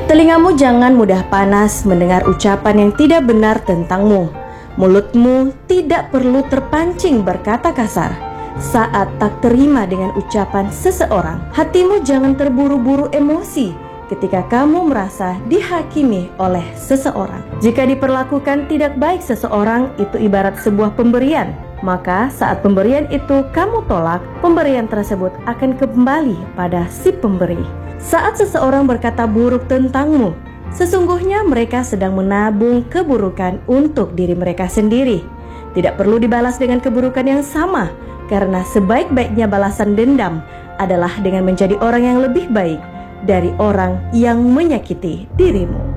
Telingamu jangan mudah panas mendengar ucapan yang tidak benar tentangmu. Mulutmu tidak perlu terpancing berkata kasar saat tak terima dengan ucapan seseorang. Hatimu jangan terburu-buru emosi ketika kamu merasa dihakimi oleh seseorang. Jika diperlakukan tidak baik seseorang, itu ibarat sebuah pemberian. Maka saat pemberian itu kamu tolak, pemberian tersebut akan kembali pada si pemberi. Saat seseorang berkata buruk tentangmu, sesungguhnya mereka sedang menabung keburukan untuk diri mereka sendiri. Tidak perlu dibalas dengan keburukan yang sama, karena sebaik-baiknya balasan dendam adalah dengan menjadi orang yang lebih baik dari orang yang menyakiti dirimu.